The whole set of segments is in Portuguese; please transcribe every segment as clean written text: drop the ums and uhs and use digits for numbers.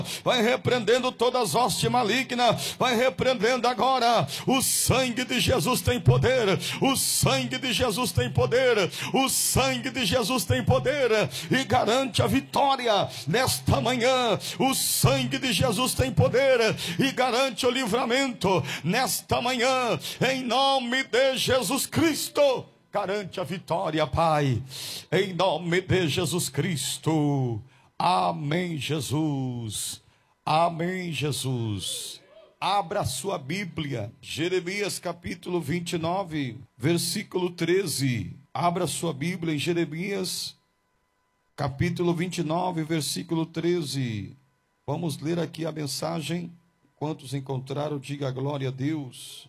vai repreendendo todas as hostes malignas, vai repreendendo agora. O sangue de Jesus tem poder, o sangue de Jesus tem poder, o sangue de Jesus tem poder, e garante a vitória nesta manhã. O sangue de Jesus tem poder, e garante o livramento nesta manhã, em nome de Jesus Cristo. Garante a vitória, Pai, em nome de Jesus Cristo. Amém, Jesus. Amém, Jesus. Abra a sua Bíblia, Jeremias capítulo 29, versículo 13. Abra a sua Bíblia em Jeremias capítulo 29, versículo 13. Vamos ler aqui a mensagem. Quantos encontraram, diga glória a Deus.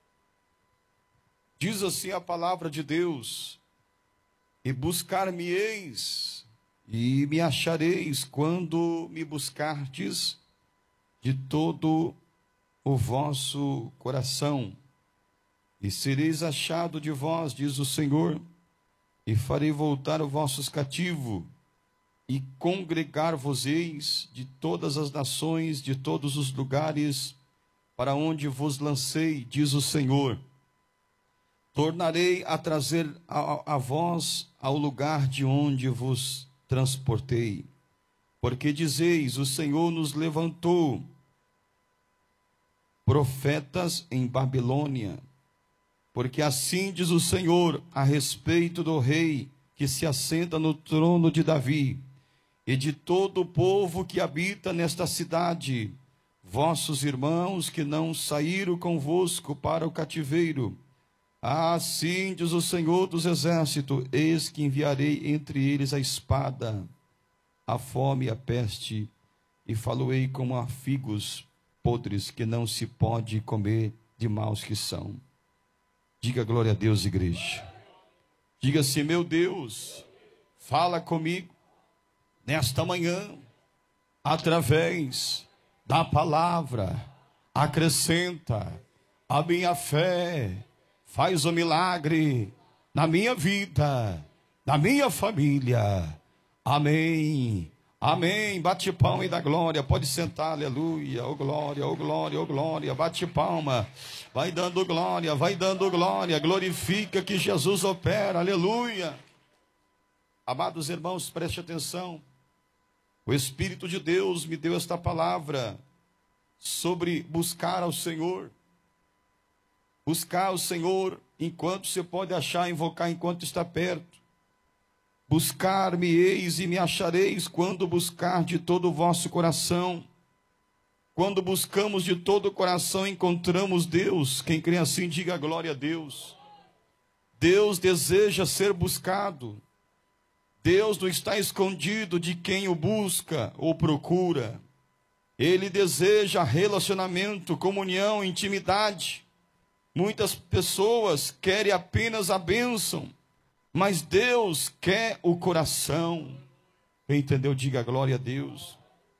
Diz assim a palavra de Deus: e buscar-me-eis, e me achareis, quando me buscardes de todo o vosso coração. E sereis achado de vós, diz o Senhor, e farei voltar os vossos cativos, e congregar-vos-eis de todas as nações, de todos os lugares, para onde vos lancei, diz o Senhor. Tornarei a trazer a vós ao lugar de onde vos transportei. Porque dizeis, o Senhor nos levantou profetas em Babilônia. Porque assim diz o Senhor a respeito do rei que se assenta no trono de Davi, e de todo o povo que habita nesta cidade, vossos irmãos que não saíram convosco para o cativeiro. Assim diz o Senhor dos exércitos: eis que enviarei entre eles a espada, a fome e a peste, e faloei como a figos podres que não se pode comer, de maus que são. Diga glória a Deus, igreja. Diga assim: meu Deus, fala comigo nesta manhã, através da palavra, acrescenta a minha fé, faz o milagre na minha vida, na minha família. Amém, amém. Bate palma e dá glória, pode sentar, aleluia, oh glória, oh glória, oh glória. Bate palma, vai dando glória, glorifica que Jesus opera, aleluia. Amados irmãos, preste atenção. O Espírito de Deus me deu esta palavra sobre buscar ao Senhor. Buscar o Senhor enquanto você pode achar, invocar enquanto está perto. Buscar-me-eis e me achareis, quando buscar de todo o vosso coração. Quando buscamos de todo o coração, encontramos Deus. Quem crê assim, diga glória a Deus. Deus deseja ser buscado. Deus não está escondido de quem o busca ou procura. Ele deseja relacionamento, comunhão, intimidade. Muitas pessoas querem apenas a bênção, mas Deus quer o coração. Quem entendeu, diga glória a Deus.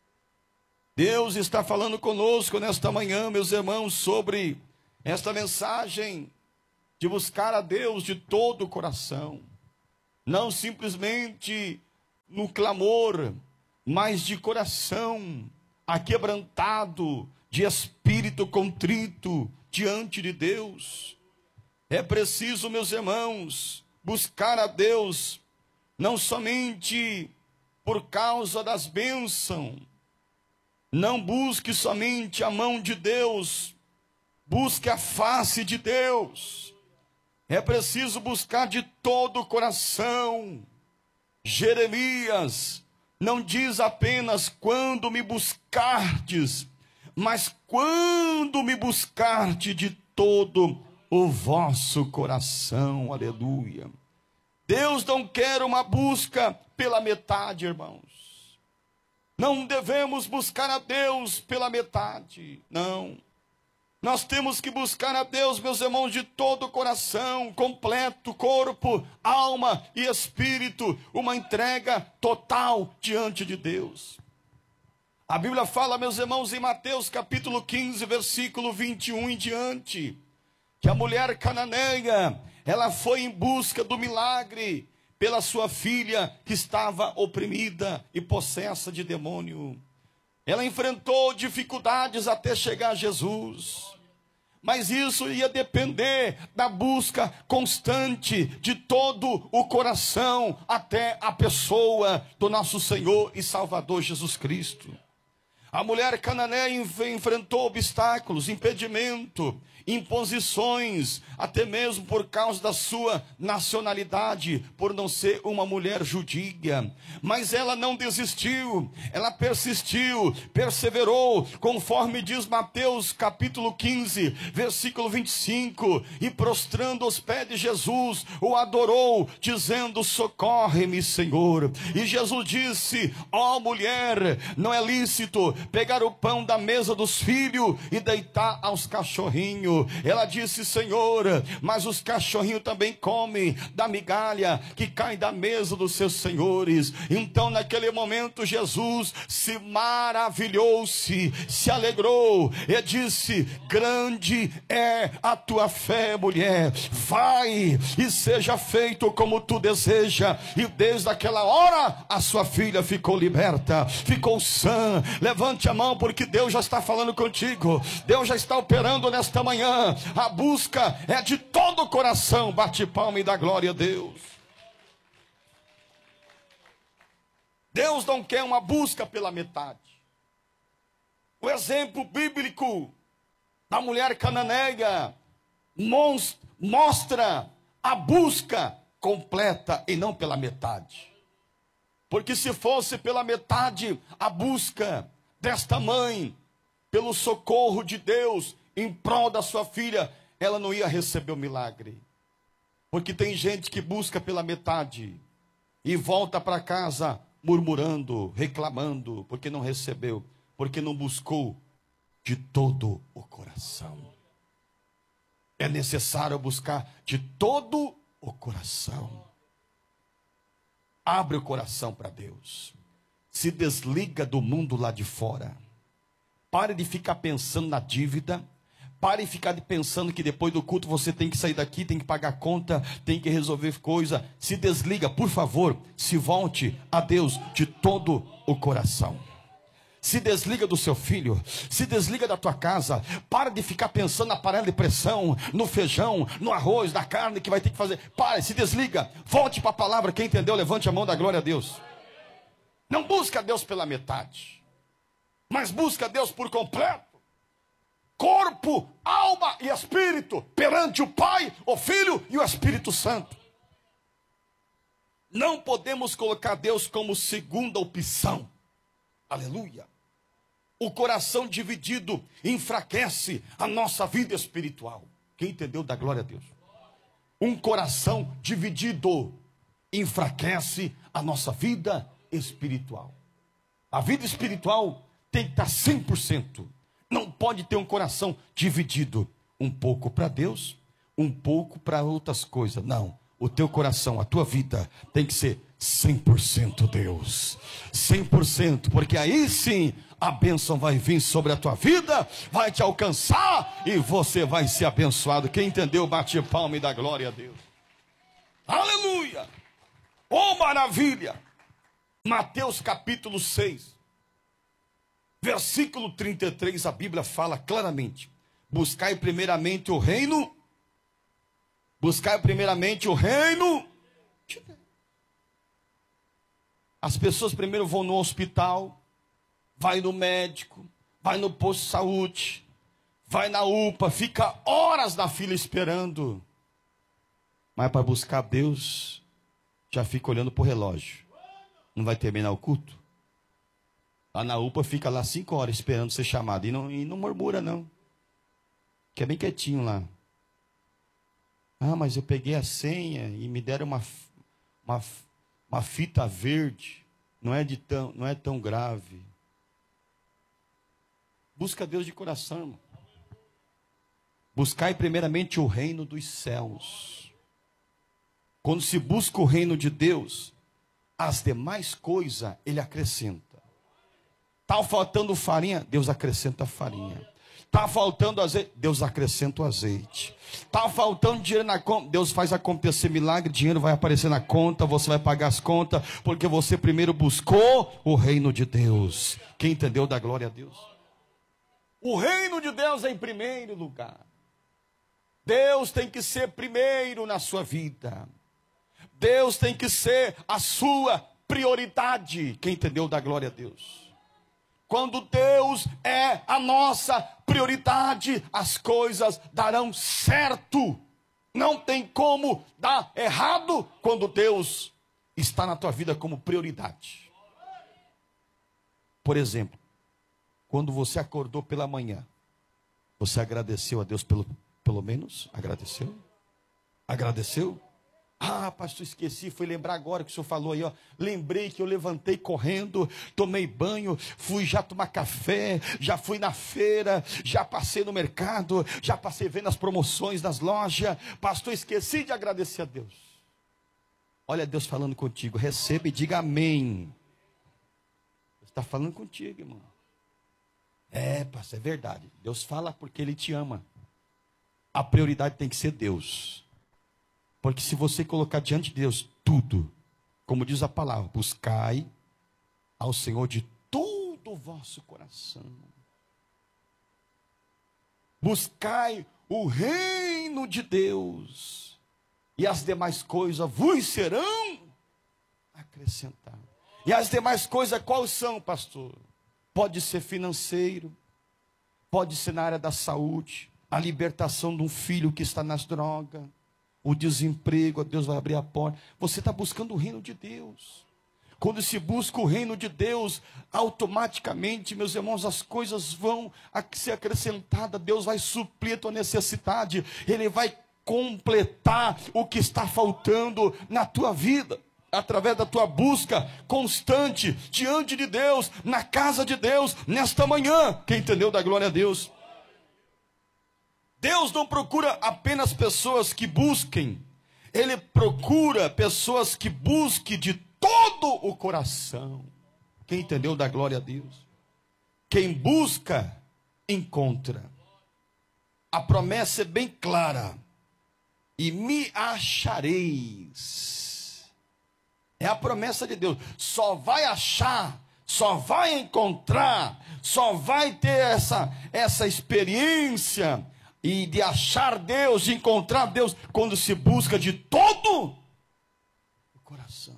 Deus está falando conosco nesta manhã, meus irmãos, sobre esta mensagem de buscar a Deus de todo o coração. Não simplesmente no clamor, mas de coração aquebrantado, de espírito contrito, diante de Deus. É preciso, meus irmãos, buscar a Deus, não somente por causa das bênçãos. Não busque somente a mão de Deus, busque a face de Deus. É preciso buscar de todo o coração. Jeremias não diz apenas quando me buscardes, mas quando me buscardes de todo o vosso coração. Aleluia. Deus não quer uma busca pela metade, irmãos. Não devemos buscar a Deus pela metade, não. Nós temos que buscar a Deus, meus irmãos, de todo o coração, completo, corpo, alma e espírito, uma entrega total diante de Deus. A Bíblia fala, meus irmãos, em Mateus capítulo 15, versículo 21 em diante, que a mulher cananeia, ela foi em busca do milagre pela sua filha que estava oprimida e possessa de demônio. Ela enfrentou dificuldades até chegar a Jesus. Mas isso ia depender da busca constante de todo o coração até a pessoa do nosso Senhor e Salvador Jesus Cristo. A mulher cananeia enfrentou obstáculos, impedimento, imposições, até mesmo por causa da sua nacionalidade, por não ser uma mulher judia. Mas ela não desistiu, ela persistiu, perseverou, conforme diz Mateus capítulo 15, versículo 25, e prostrando aos pés de Jesus, o adorou, dizendo: socorre-me, Senhor. E Jesus disse: ó mulher, não é lícito pegar o pão da mesa dos filhos e deitar aos cachorrinhos. Ela disse: Senhor, mas os cachorrinhos também comem da migalha que cai da mesa dos seus senhores. Então naquele momento Jesus se maravilhou-se, se alegrou e disse: grande é a tua fé, mulher, vai e seja feito como tu deseja. E desde aquela hora a sua filha ficou liberta, ficou sã. Levante a mão, porque Deus já está falando contigo, Deus já está operando nesta manhã. A busca é de todo o coração. Bate palma e dá glória a Deus. Deus não quer uma busca pela metade. O exemplo bíblico da mulher cananeia mostra a busca completa e não pela metade. Porque se fosse pela metade a busca desta mãe pelo socorro de Deus em prol da sua filha, ela não ia receber o milagre. Porque tem gente que busca pela metade e volta para casa murmurando, reclamando, porque não recebeu, porque não buscou de todo o coração. É necessário buscar de todo o coração. Abre o coração para Deus. Se desliga do mundo lá de fora. Pare de ficar pensando na dívida. Pare de ficar pensando que depois do culto você tem que sair daqui, tem que pagar conta, tem que resolver coisa. Se desliga, por favor. Se volte a Deus de todo o coração. Se desliga do seu filho, se desliga da tua casa. Para de ficar pensando na panela de pressão, no feijão, no arroz, na carne que vai ter que fazer. Pare, se desliga, volte para a palavra. Quem entendeu, levante a mão, da glória a Deus. Não busca Deus pela metade, mas busca Deus por completo. Corpo, alma e espírito, perante o Pai, o Filho e o Espírito Santo. Não podemos colocar Deus como segunda opção. Aleluia. O coração dividido enfraquece a nossa vida espiritual. Quem entendeu, dá glória a Deus. Um coração dividido enfraquece a nossa vida espiritual. A vida espiritual tem que estar 100%. Não pode ter um coração dividido. Um pouco para Deus, um pouco para outras coisas. Não. O teu coração, a tua vida tem que ser 100% Deus. 100%. Porque aí sim a bênção vai vir sobre a tua vida, vai te alcançar e você vai ser abençoado. Quem entendeu, bate palma e dá glória a Deus. Aleluia! Oh, maravilha! Mateus capítulo 6, versículo 33, a Bíblia fala claramente: buscai primeiramente o reino. Buscai primeiramente o reino. As pessoas primeiro vão no hospital, vai no médico, vai no posto de saúde, vai na UPA, fica horas na fila esperando. Mas para buscar Deus, já fica olhando para o relógio. Não vai terminar o culto? Lá na UPA fica lá 5 horas esperando ser chamado. E não murmura não. Que é bem quietinho lá. Ah, mas eu peguei a senha e me deram uma fita verde. Não é tão grave. Busca Deus de coração, irmão. Buscai primeiramente o reino dos céus. Quando se busca o reino de Deus, as demais coisas Ele acrescenta. Está faltando farinha, Deus acrescenta farinha. Está faltando azeite, Deus acrescenta o azeite. Está faltando dinheiro na conta, Deus faz acontecer milagre, dinheiro vai aparecer na conta, você vai pagar as contas, porque você primeiro buscou o reino de Deus. Quem entendeu, dá glória a Deus. O reino de Deus é em primeiro lugar. Deus tem que ser primeiro na sua vida. Deus tem que ser a sua prioridade. Quem entendeu, dá glória a Deus. Quando Deus é a nossa prioridade, as coisas darão certo. Não tem como dar errado quando Deus está na tua vida como prioridade. Por exemplo, quando você acordou pela manhã, você agradeceu a Deus pelo menos? Agradeceu? Agradeceu? Ah, pastor, esqueci, fui lembrar agora que o senhor falou aí, ó. Lembrei que eu levantei correndo, tomei banho, fui já tomar café, já fui na feira, já passei no mercado, já passei vendo as promoções nas lojas. Pastor, esqueci de agradecer a Deus. Olha Deus falando contigo, receba e diga amém. Está falando contigo, irmão. É, pastor, é verdade. Deus fala porque Ele te ama. A prioridade tem que ser Deus. Porque se você colocar diante de Deus tudo, como diz a palavra, buscai ao Senhor de todo o vosso coração. Buscai o reino de Deus, e as demais coisas vos serão acrescentadas. E as demais coisas quais são, pastor? Pode ser financeiro, pode ser na área da saúde, a libertação de um filho que está nas drogas, o desemprego, Deus vai abrir a porta. Você está buscando o reino de Deus. Quando se busca o reino de Deus, automaticamente, meus irmãos, as coisas vão ser acrescentadas. Deus vai suprir a tua necessidade. Ele vai completar o que está faltando na tua vida, através da tua busca constante, diante de Deus, na casa de Deus, nesta manhã. Quem entendeu, dá glória a Deus. Deus não procura apenas pessoas que busquem, Ele procura pessoas que busquem de todo o coração. Quem entendeu, dá glória a Deus. Quem busca, encontra. A promessa é bem clara. E me achareis. É a promessa de Deus. Só vai achar, só vai encontrar, só vai ter essa experiência e de achar Deus, de encontrar Deus, quando se busca de todo o coração.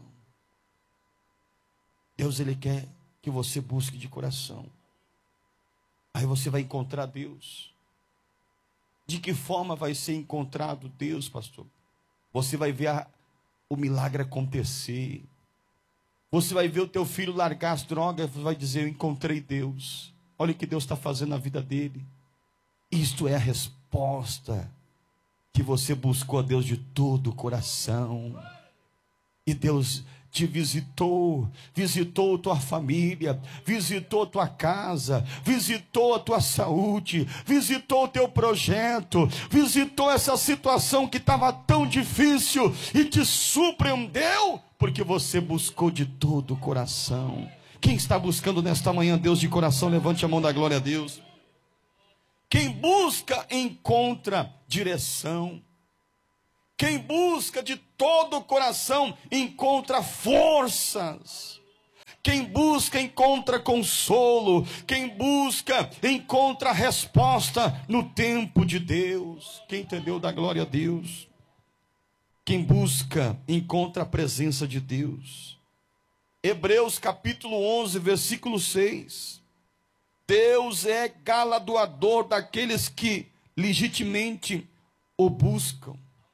Deus, Ele quer que você busque de coração. Aí você vai encontrar Deus. De que forma vai ser encontrado Deus, pastor? Você vai ver o milagre acontecer. Você vai ver o teu filho largar as drogas, vai dizer, eu encontrei Deus. Olha o que Deus está fazendo na vida dele. Isto é a resposta que você buscou a Deus de todo o coração. E Deus te visitou tua família, visitou tua casa, visitou a tua saúde, visitou o teu projeto, visitou essa situação que estava tão difícil e te surpreendeu, porque você buscou de todo o coração. Quem está buscando nesta manhã Deus de coração, levante a mão da glória a Deus. Quem busca, encontra direção. Quem busca de todo o coração, encontra forças. Quem busca, encontra consolo. Quem busca, encontra resposta no tempo de Deus. Quem entendeu, dá glória a Deus. Quem busca, encontra a presença de Deus. Hebreus capítulo 11, versículo 6. Deus é galardoador daqueles que legitimamente o buscam.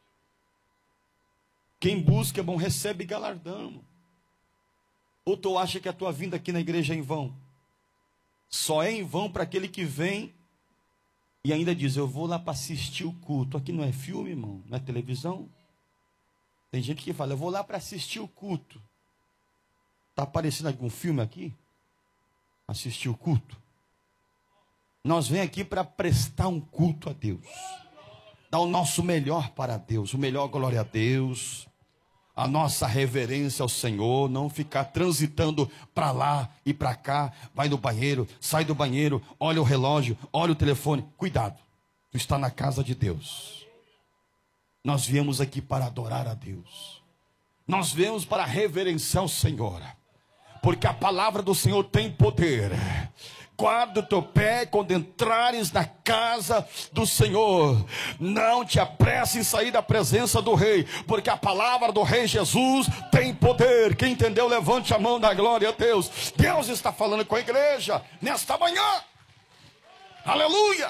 Quem busca, irmão, recebe galardão. Ou tu acha que a tua vinda aqui na igreja é em vão? Só é em vão para aquele que vem e ainda diz, eu vou lá para assistir o culto. Aqui não é filme, irmão, não é televisão. Tem gente que fala, eu vou lá para assistir o culto. Está aparecendo algum filme aqui? Assistir o culto? Nós vem aqui para prestar um culto a Deus. Dar o nosso melhor para Deus. O melhor glória a Deus. A nossa reverência ao Senhor, não ficar transitando para lá e para cá, vai no banheiro, sai do banheiro, olha o relógio, olha o telefone. Cuidado, tu está na casa de Deus. Nós viemos aqui para adorar a Deus. Nós viemos para reverenciar o Senhor, porque a palavra do Senhor tem poder. Guarda o teu pé quando entrares na casa do Senhor. Não te apresse em sair da presença do Rei, porque a palavra do Rei Jesus tem poder. Quem entendeu, levante a mão da glória a Deus. Deus está falando com a igreja nesta manhã. Aleluia.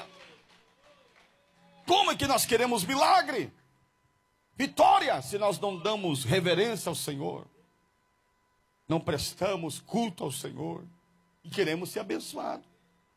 Como é que nós queremos milagre, vitória, se nós não damos reverência ao Senhor, não prestamos culto ao Senhor e queremos ser abençoados?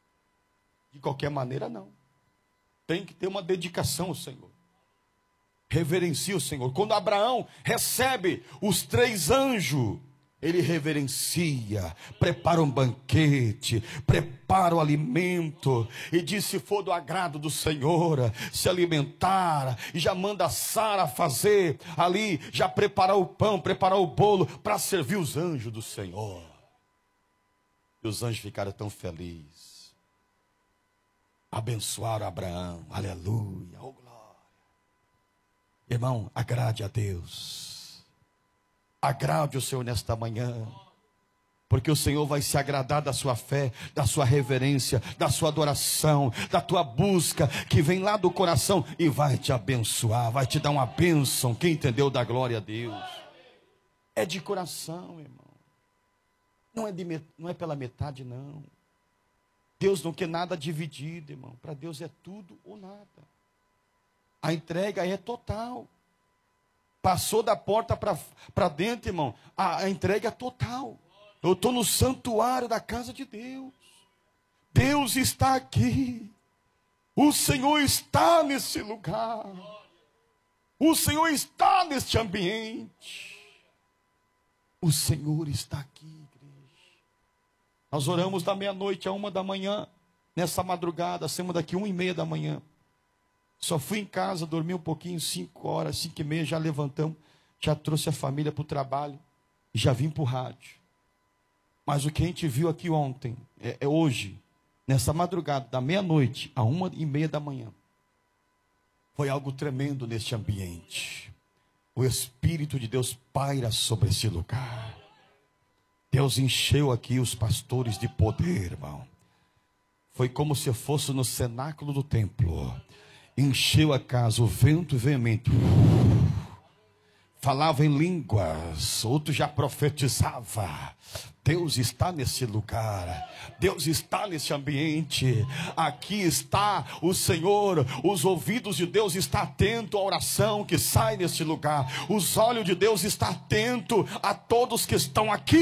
De qualquer maneira, não. Tem que ter uma dedicação ao Senhor. Reverencia o Senhor. Quando Abraão recebe os 3 anjos, ele reverencia, prepara um banquete, prepara o alimento, e diz: se for do agrado do Senhor, se alimentar, e já manda Sara fazer ali, já preparar o pão, preparar o bolo, para servir os anjos do Senhor. E os anjos ficaram tão felizes, abençoaram Abraão, aleluia, oh glória. Irmão, agrade a Deus, agrade o Senhor nesta manhã, porque o Senhor vai se agradar da sua fé, da sua reverência, da sua adoração, da tua busca, que vem lá do coração, e vai te abençoar, vai te dar uma bênção. Quem entendeu, dá glória a Deus. É de coração, irmão. Não é pela metade, não. Deus não quer nada dividido, irmão. Para Deus é tudo ou nada. A entrega é total. Passou da porta para dentro, irmão, a entrega é total. Eu estou no santuário da casa de Deus. Deus está aqui. O Senhor está nesse lugar. O Senhor está neste ambiente. O Senhor está aqui, igreja. Nós oramos da meia-noite a 1 da manhã. Nessa madrugada, saímos daqui 1h30 da manhã. Só fui em casa, dormi um pouquinho, 5 horas, 5h30, já levantamos, já trouxe a família para o trabalho, e já vim para o rádio. Mas o que a gente viu aqui ontem, hoje, nessa madrugada, da meia-noite a 1h30 da manhã, foi algo tremendo neste ambiente. O Espírito de Deus paira sobre esse lugar. Deus encheu aqui os pastores de poder, irmão. Foi como se fosse no cenáculo do templo. Encheu a casa, o vento veemente. Falava em línguas, outro já profetizava. Deus está nesse lugar, Deus está nesse ambiente. Aqui está o Senhor, os ouvidos de Deus estão atentos à oração que sai nesse lugar. Os olhos de Deus estão atentos a todos que estão aqui.